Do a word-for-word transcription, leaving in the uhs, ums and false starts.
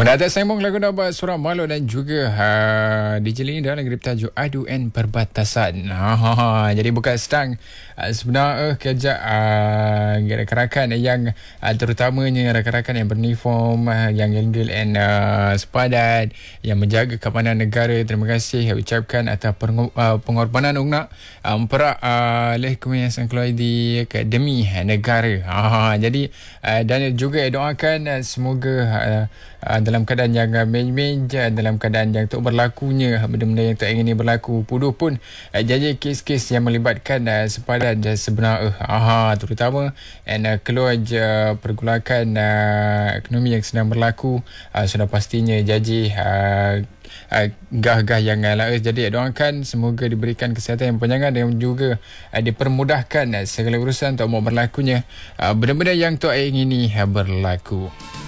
Mendadak sambung lagu Nabak Surah Malu dan juga uh, D J Lini dalam grip tajuk Aduan Perbatasan. Ha, ha, ha. Jadi bukan sedang uh, sebenarnya kerja uh, rakan-rakan yang uh, terutamanya rakan-rakan yang beruniform, uh, yang legal and uh, sepadan, yang menjaga keamanan negara. Terima kasih ucapkan atas peng- uh, pengorbanan ungnak um, perak uh, oleh Kementerian Keluarga di Akademi Negara. Ha, ha. Jadi uh, dan juga doakan uh, semoga uh, uh, dalam keadaan yang uh, main-main je, dalam keadaan yang tak berlakunya benda-benda yang tak ingin berlaku. Puduh pun uh, jadi kes-kes yang melibatkan uh, sepadan dan sebenar uh, aha, terutama and uh, keluar uh, pergolakan uh, ekonomi yang sedang berlaku, uh, sudah pastinya jadi uh, uh, gah-gah yang uh, lain. Jadi doakan semoga diberikan kesihatan yang panjang dan juga uh, dipermudahkan uh, segala urusan tak mau berlakunya uh, benda-benda yang tak ingini uh, berlaku.